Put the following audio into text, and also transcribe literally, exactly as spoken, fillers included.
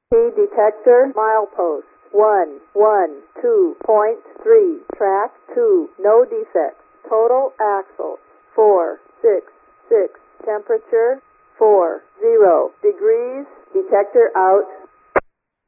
P detector milepost one one two point three. Track two. No defects. Total axle four six six. Temperature four zero degrees. Detector out.